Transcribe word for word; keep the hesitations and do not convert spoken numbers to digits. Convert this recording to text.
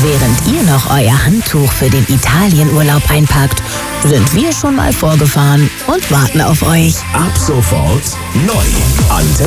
Während ihr noch euer Handtuch für den Italienurlaub einpackt, sind wir schon mal vorgefahren und warten auf euch. Ab sofort neu. Antenne